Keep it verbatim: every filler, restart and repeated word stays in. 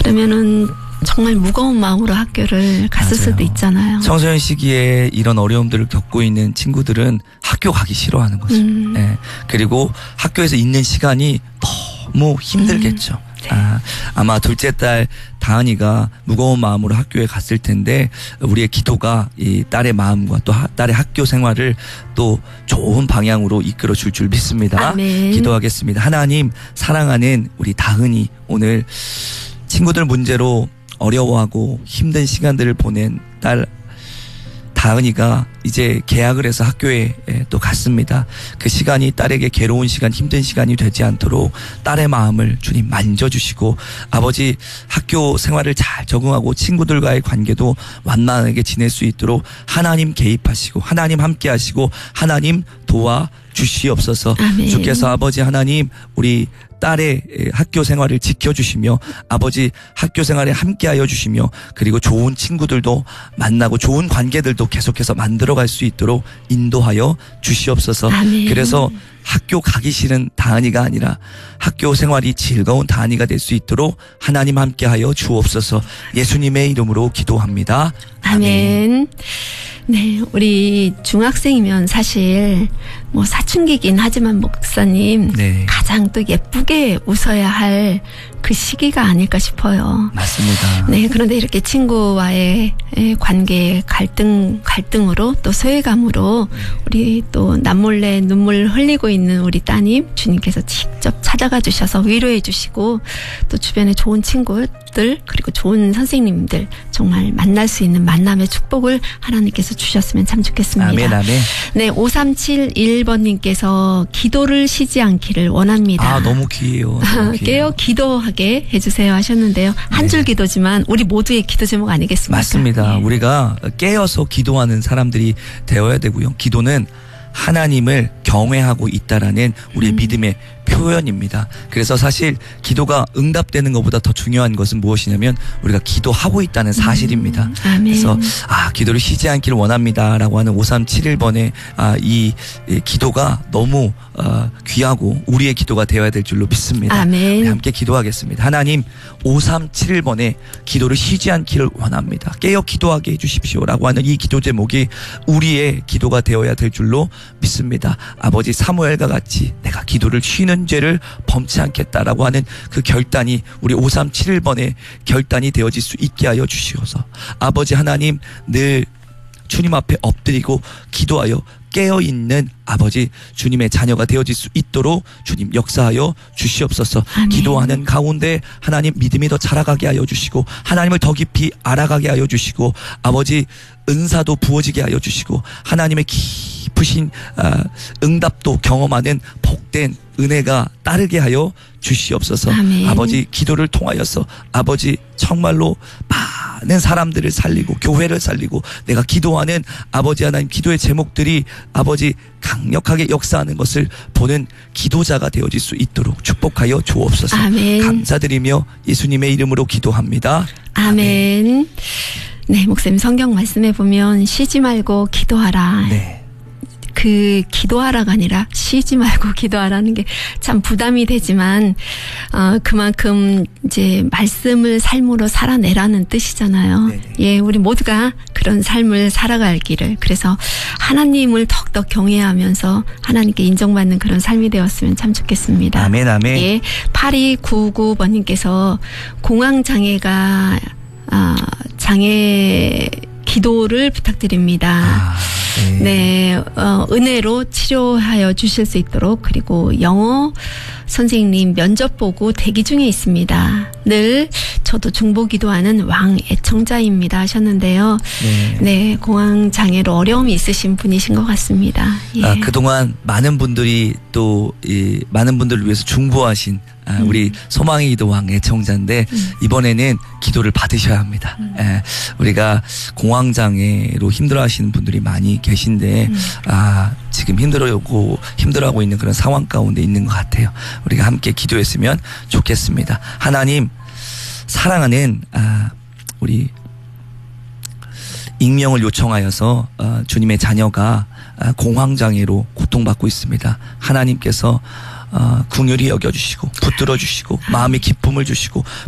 때면은 정말 무거운 마음으로 학교를 갔을 맞아요. 수도 있잖아요. 청소년 시기에 이런 어려움들을 겪고 있는 친구들은 학교 가기 싫어하는 거죠. 음. 네. 그리고 학교에서 있는 시간이 너무 힘들겠죠. 음. 네. 아, 아마 둘째 딸 다은이가 무거운 마음으로 학교에 갔을 텐데 우리의 기도가 이 딸의 마음과 또 하, 딸의 학교 생활을 또 좋은 방향으로 이끌어 줄 줄 믿습니다. 아멘. 기도하겠습니다. 하나님, 사랑하는 우리 다은이 오늘 친구들 문제로 어려워하고 힘든 시간들을 보낸 딸 다은이가 이제 개학을 해서 학교에 또 갔습니다. 그 시간이 딸에게 괴로운 시간, 힘든 시간이 되지 않도록 딸의 마음을 주님 만져주시고 아버지 학교 생활을 잘 적응하고 친구들과의 관계도 완만하게 지낼 수 있도록 하나님 개입하시고 하나님 함께 하시고 하나님 도와 주시옵소서. 아멘. 주께서 아버지 하나님 우리 딸의 학교 생활을 지켜주시며 아버지 학교 생활에 함께하여 주시며 그리고 좋은 친구들도 만나고 좋은 관계들도 계속해서 만들어갈 수 있도록 인도하여 주시옵소서. 아멘. 그래서 학교 가기 싫은 다은이가 아니라 학교 생활이 즐거운 다은이가 될 수 있도록 하나님 함께하여 주옵소서. 예수님의 이름으로 기도합니다. 아멘. 아멘. 네, 우리 중학생이면 사실 뭐 사춘기긴 하지만 목사님 네. 가장 또 예쁘게 웃어야 할 그 시기가 아닐까 싶어요. 맞습니다. 네, 그런데 이렇게 친구와의 관계 갈등 갈등으로 또 소외감으로 우리 또 남몰래 눈물 흘리고 있는 우리 따님 주님께서 직접 찾아가 주셔서 위로해 주시고 또 주변에 좋은 친구들 그리고 좋은 선생님들 정말 만날 수 있는 만남의 축복을 하나님께서 주셨으면 참 좋겠습니다. 아멘, 아멘. 네, 오삼칠일 번님께서 기도를 쉬지 않기를 원합니다. 아, 너무 귀해요. 너무 귀해요. 깨어 기도하게 해주세요 하셨는데요. 한 줄 네. 기도지만 우리 모두의 기도 제목 아니겠습니까? 맞습니다. 네. 우리가 깨어서 기도하는 사람들이 되어야 되고요. 기도는 하나님을 경외하고 있다라는 우리의 음. 믿음의 표현입니다. 그래서 사실 기도가 응답되는 것보다 더 중요한 것은 무엇이냐면 우리가 기도하고 있다는 사실입니다. 음, 아멘. 그래서 아 기도를 쉬지 않기를 원합니다라고 하는 오삼칠일 번의 아, 이, 이 기도가 너무 어, 귀하고 우리의 기도가 되어야 될 줄로 믿습니다. 아멘. 우리 함께 기도하겠습니다. 하나님 오삼칠일 번에 기도를 쉬지 않기를 원합니다. 깨어 기도하게 해주십시오라고 하는 이 기도 제목이 우리의 기도가 되어야 될 줄로 믿습니다. 아버지 사무엘과 같이 내가 기도를 쉬는 죄를 범치 않겠다라고 하는 그 결단이 우리 오삼칠일 번의 결단이 되어질 수 있게 하여 주시옵소서. 아버지 하나님 늘 주님 앞에 엎드리고 기도하여 깨어있는 아버지 주님의 자녀가 되어질 수 있도록 주님 역사하여 주시옵소서. 아멘. 기도하는 가운데 하나님 믿음이 더 자라가게 하여 주시고 하나님을 더 깊이 알아가게 하여 주시고 아버지 은사도 부어지게 하여 주시고 하나님의 깊으신 응답도 경험하는 복된 은혜가 따르게 하여 주시옵소서. 아멘. 아버지 기도를 통하여서 아버지 정말로 많은 사람들을 살리고 교회를 살리고 내가 기도하는 아버지 하나님 기도의 제목들이 아버지 강력하게 역사하는 것을 보는 기도자가 되어질 수 있도록 축복하여 주옵소서. 아멘. 감사드리며 예수님의 이름으로 기도합니다. 아멘. 네, 목사님 성경 말씀에 보면 쉬지 말고 기도하라. 네. 그 기도하라가 아니라 쉬지 말고 기도하라는 게 참 부담이 되지만 어, 그만큼 이제 말씀을 삶으로 살아내라는 뜻이잖아요. 네네. 예, 우리 모두가 그런 삶을 살아갈 길을 그래서 하나님을 더욱더 경외하면서 하나님께 인정받는 그런 삶이 되었으면 참 좋겠습니다. 아멘 아멘. 예, 팔이구구 번님께서 공황장애가 아, 장애 기도를 부탁드립니다. 아, 네. 네, 어, 은혜로 치료하여 주실 수 있도록 그리고 영어 선생님 면접 보고 대기 중에 있습니다. 늘 저도 중보기도하는 왕 애청자입니다 하셨는데요. 네. 네, 공황 장애로 어려움이 있으신 분이신 것 같습니다. 예. 아, 그동안 많은 분들이 또 이 많은 분들을 위해서 중보하신 아, 음. 우리 소망의 기도 왕 애청자인데 음. 이번에는 기도를 받으셔야 합니다. 음. 예, 우리가 공황장애로 힘들어하시는 분들이 많이 계신데 음. 아 지금 힘들어하고 힘들어하고 있는 그런 상황 가운데 있는 것 같아요. 우리가 함께 기도했으면 좋겠습니다. 하나님 사랑하는 아, 우리 익명을 요청하여서 어, 주님의 자녀가 아, 공황장애로 고통받고 있습니다. 하나님께서 어, 긍휼히 여겨주시고 붙들어 주시고 마음의 기쁨을 주시고